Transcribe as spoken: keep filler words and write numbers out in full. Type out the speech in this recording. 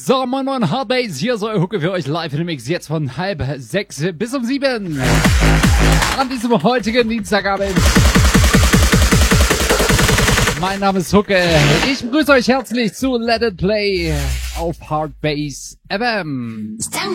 So, moin moin Hardbase, hier ist euer Hucke für euch live in dem Mix, jetzt von halb sechs bis um sieben. An diesem heutigen Dienstagabend. Mein Name ist Hucke. Ich begrüße euch herzlich zu Let It Play auf Hardbase F M. Stand